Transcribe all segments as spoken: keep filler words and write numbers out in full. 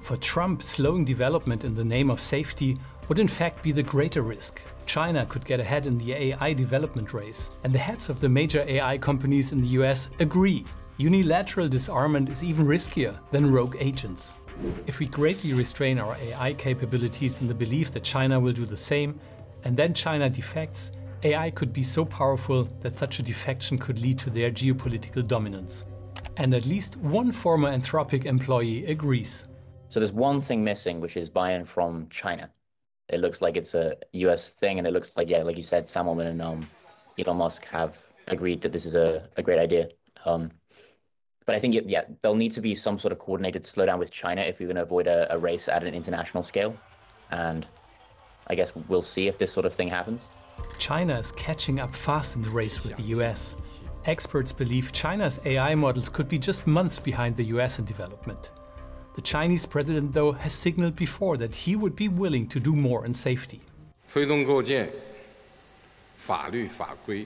For Trump, slowing development in the name of safety would in fact be the greater risk. China could get ahead in the A I development race, and the heads of the major A I companies in the U S agree. Unilateral disarmament is even riskier than rogue agents. If we greatly restrain our A I capabilities in the belief that China will do the same, and then China defects, A I could be so powerful that such a defection could lead to their geopolitical dominance. And at least one former Anthropic employee agrees. So there's one thing missing, which is buy-in from China. It looks like it's a U S thing, and it looks like, yeah, like you said, Sam Altman and um, Elon Musk have agreed that this is a, a great idea. Um, but I think, it, yeah, there'll need to be some sort of coordinated slowdown with China if we're going to avoid a, a race at an international scale. And I guess we'll see if this sort of thing happens. China is catching up fast in the race with the U S. Experts believe China's A I models could be just months behind the U S in development. The Chinese president, though, has signaled before that he would be willing to do more in safety. 推动构建法律法规、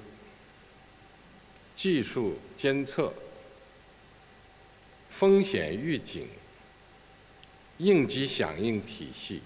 技术监测、风险预警、应急响应体系，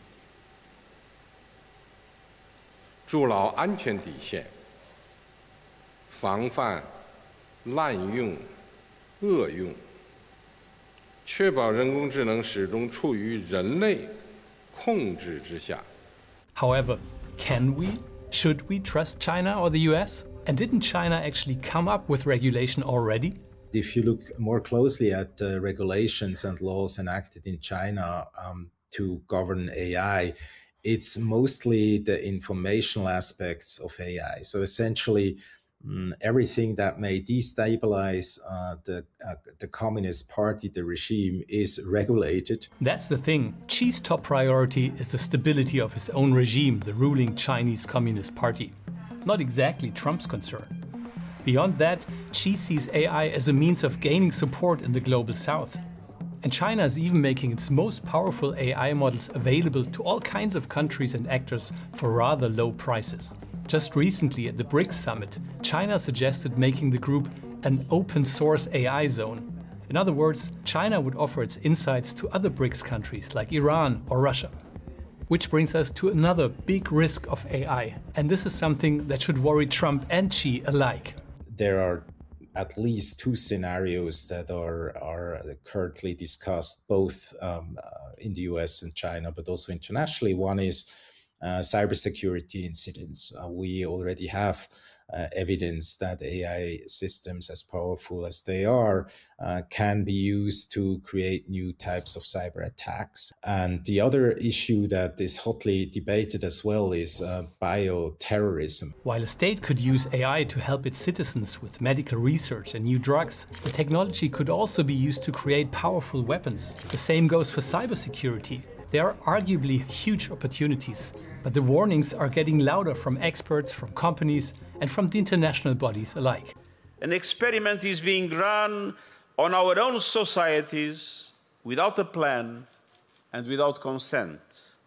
筑牢安全底线，防范滥用、恶用。 确保人工智能始终处于人类控制之下。 However, can we? Should we trust China or the U S? And didn't China actually come up with regulation already? If you look more closely at uh, regulations and laws enacted in China um, to govern A I, it's mostly the informational aspects of A I. So essentially, Mm, everything that may destabilize uh, the, uh, the Communist Party, the regime, is regulated. That's the thing. Xi's top priority is the stability of his own regime, the ruling Chinese Communist Party. Not exactly Trump's concern. Beyond that, Xi sees A I as a means of gaining support in the global south. And China is even making its most powerful A I models available to all kinds of countries and actors for rather low prices. Just recently at the BRICS summit, China suggested making the group an open source A I zone. In other words, China would offer its insights to other BRICS countries like Iran or Russia. Which brings us to another big risk of A I. And this is something that should worry Trump and Xi alike. There are at least two scenarios that are, are currently discussed, both um, uh, in the U S and China, but also internationally. One is Uh, cybersecurity incidents. Uh, we already have uh, evidence that A I systems, as powerful as they are, uh, can be used to create new types of cyber attacks. And the other issue that is hotly debated as well is uh, bioterrorism. While a state could use A I to help its citizens with medical research and new drugs, the technology could also be used to create powerful weapons. The same goes for cybersecurity. There are arguably huge opportunities, but the warnings are getting louder from experts, from companies, and from the international bodies alike. An experiment is being run on our own societies without a plan and without consent.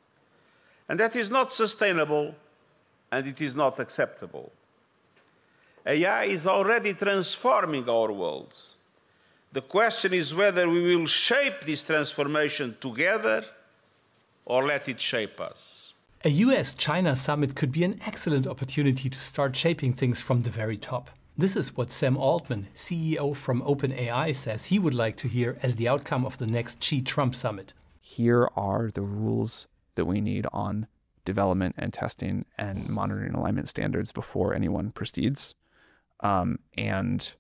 And that is not sustainable, and it is not acceptable. A I is already transforming our world. The question is whether we will shape this transformation together or let it shape us. A U S China summit could be an excellent opportunity to start shaping things from the very top. This is what Sam Altman, C E O from OpenAI, says he would like to hear as the outcome of the next Xi-Trump summit. Here are the rules that we need on development and testing and monitoring alignment standards before anyone proceeds. Um, and,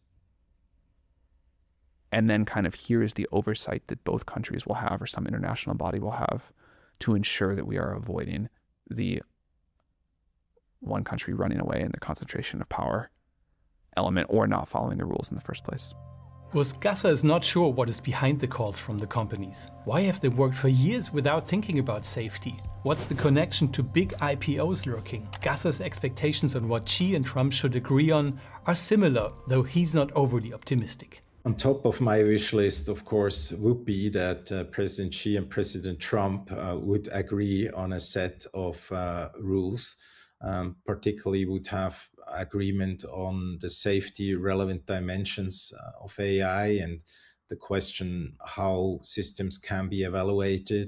and then kind of here is the oversight that both countries will have or some international body will have to ensure that we are avoiding the one country running away and the concentration of power element or not following the rules in the first place. Urs Gasser is not sure what is behind the calls from the companies. Why have they worked for years without thinking about safety? What's the connection to big I P Os lurking? Gasser's expectations on what Xi and Trump should agree on are similar, though he's not overly optimistic. On top of my wish list, of course, would be that uh, President Xi and President Trump uh, would agree on a set of uh, rules, um, particularly would have agreement on the safety relevant dimensions uh, of A I and the question how systems can be evaluated.